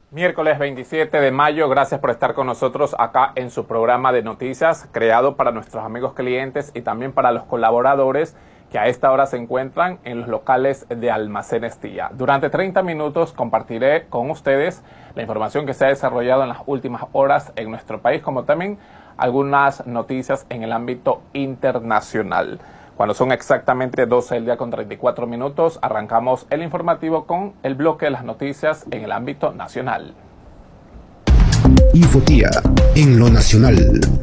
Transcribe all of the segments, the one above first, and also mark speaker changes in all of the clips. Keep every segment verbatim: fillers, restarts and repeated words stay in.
Speaker 1: Miércoles veintisiete de mayo, gracias por estar con nosotros acá en su programa de noticias, creado para nuestros amigos clientes y también para los colaboradores que a esta hora se encuentran en los locales de Almacenes Tía. Durante treinta minutos compartiré con ustedes la información que se ha desarrollado en las últimas horas en nuestro país, como también algunas noticias en el ámbito internacional. Cuando son exactamente doce del día con treinta y cuatro minutos, arrancamos el informativo con el bloque de las noticias en el ámbito nacional.
Speaker 2: Infotía en lo nacional.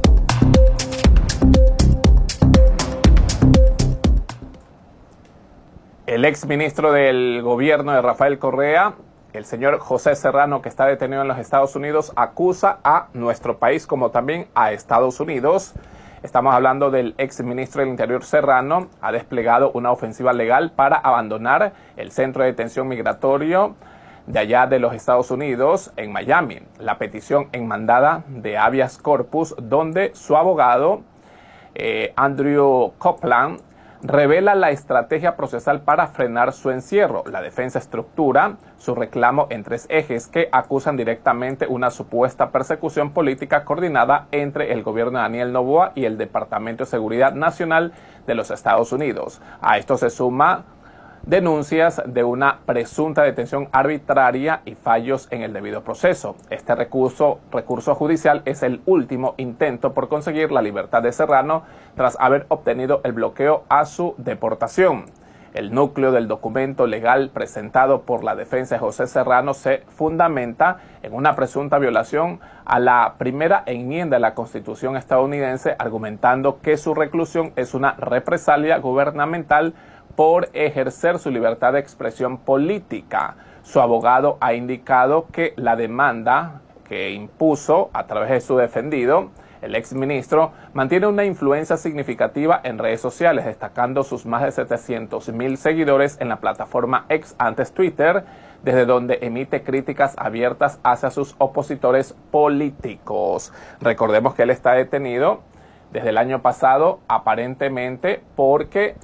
Speaker 1: El ex ministro del gobierno de Rafael Correa, el señor José Serrano, que está detenido en los Estados Unidos, acusa a nuestro país como también a Estados Unidos. Estamos hablando del ex ministro del Interior Serrano, ha desplegado una ofensiva legal para abandonar el centro de detención migratorio de allá de los Estados Unidos, en Miami. La petición enmandada de habeas corpus, donde su abogado, eh, Andrew Copeland, revela la estrategia procesal para frenar su encierro. La defensa estructura su reclamo en tres ejes que acusan directamente una supuesta persecución política coordinada entre el gobierno de Daniel Noboa y el Departamento de Seguridad Nacional de los Estados Unidos. A esto se suma denuncias de una presunta detención arbitraria y fallos en el debido proceso. Este recurso, recurso judicial es el último intento por conseguir la libertad de Serrano tras haber obtenido el bloqueo a su deportación. El núcleo del documento legal presentado por la defensa de José Serrano se fundamenta en una presunta violación a la primera enmienda de la Constitución estadounidense, argumentando que su reclusión es una represalia gubernamental por ejercer su libertad de expresión política. Su abogado ha indicado que la demanda que impuso a través de su defendido, el exministro, mantiene una influencia significativa en redes sociales, destacando sus más de setecientos mil seguidores en la plataforma X, antes Twitter, desde donde emite críticas abiertas hacia sus opositores políticos. Recordemos que él está detenido desde el año pasado, aparentemente porque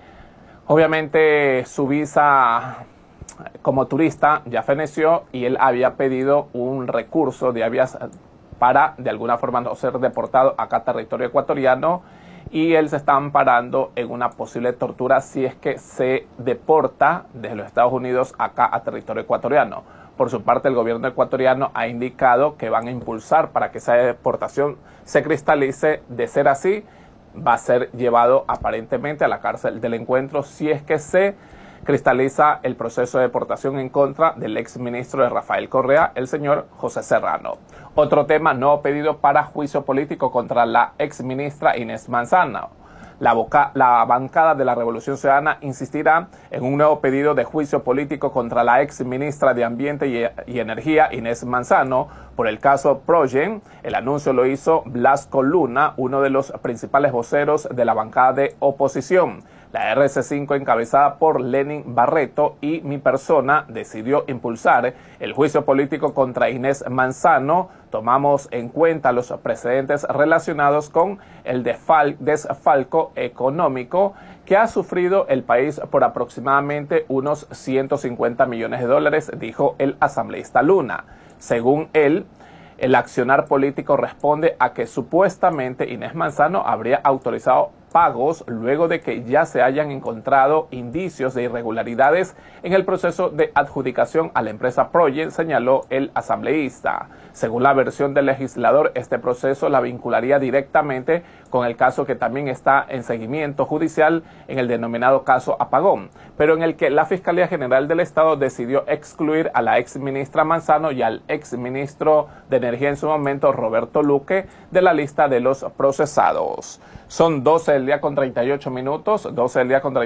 Speaker 1: obviamente su visa como turista ya feneció y él había pedido un recurso de habeas para de alguna forma no ser deportado acá a territorio ecuatoriano, y él se está amparando en una posible tortura si es que se deporta desde los Estados Unidos acá a territorio ecuatoriano. Por su parte, el gobierno ecuatoriano ha indicado que van a impulsar para que esa deportación se cristalice. De ser así, va a ser llevado aparentemente a la cárcel del encuentro si es que se cristaliza el proceso de deportación en contra del ex ministro de Rafael Correa, el señor José Serrano. Otro tema: nuevo pedido para juicio político contra la ex ministra Inés Manzano. La, boca, la bancada de la Revolución Ciudadana insistirá en un nuevo pedido de juicio político contra la ex ministra de Ambiente y, y Energía, Inés Manzano, por el caso Progen. El anuncio lo hizo Blasco Luna, uno de los principales voceros de la bancada de oposición. La R C cinco, encabezada por Lenin Barreto y mi persona, decidió impulsar el juicio político contra Inés Manzano. Tomamos en cuenta los precedentes relacionados con el desfal desfalco económico que ha sufrido el país por aproximadamente unos ciento cincuenta millones de dólares, dijo el asambleísta Luna. Según él, el accionar político responde a que supuestamente Inés Manzano habría autorizado pagos luego de que ya se hayan encontrado indicios de irregularidades en el proceso de adjudicación a la empresa Progen, señaló el asambleísta. Según la versión del legislador, este proceso la vincularía directamente con el caso que también está en seguimiento judicial, en el denominado caso Apagón, pero en el que la Fiscalía General del Estado decidió excluir a la ex ministra Manzano y al ex ministro de Energía en su momento, Roberto Luque, de la lista de los procesados. Son doce del día con treinta y ocho minutos, doce del día con treinta y ocho